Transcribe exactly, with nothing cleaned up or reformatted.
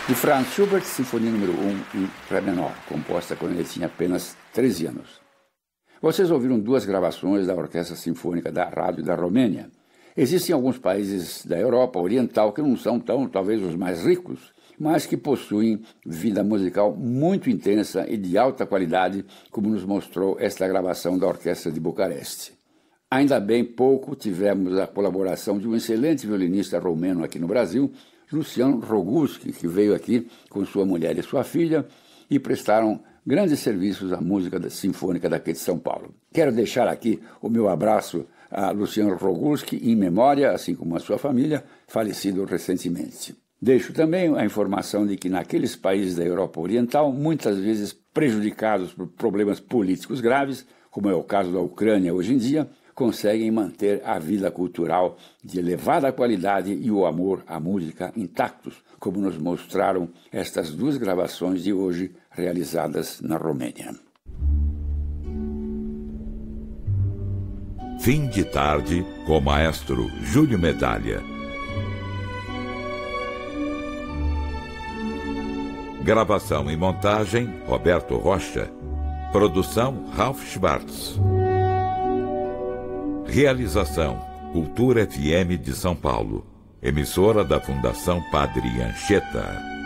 De Franz Schubert, Sinfonia número um em Ré menor, composta quando ele tinha apenas treze anos. Vocês ouviram duas gravações da Orquestra Sinfônica da Rádio da Romênia. Existem alguns países da Europa Oriental que não são tão, talvez, os mais ricos, mas que possuem vida musical muito intensa e de alta qualidade, como nos mostrou esta gravação da Orquestra de Bucareste. Ainda bem pouco tivemos a colaboração de um excelente violinista romeno aqui no Brasil, Luciano Roguski, que veio aqui com sua mulher e sua filha e prestaram grandes serviços à música sinfônica daqui de São Paulo. Quero deixar aqui o meu abraço a Luciano Roguski, em memória, assim como a sua família, falecido recentemente. Deixo também a informação de que naqueles países da Europa Oriental, muitas vezes prejudicados por problemas políticos graves, como é o caso da Ucrânia hoje em dia, conseguem manter a vida cultural de elevada qualidade e o amor à música intactos, como nos mostraram estas duas gravações de hoje realizadas na Romênia. Fim de tarde com o maestro Júlio Medalha. Gravação e montagem Roberto Rocha. Produção Ralph Schwartz. Realização Cultura F M de São Paulo, emissora da Fundação Padre Anchieta.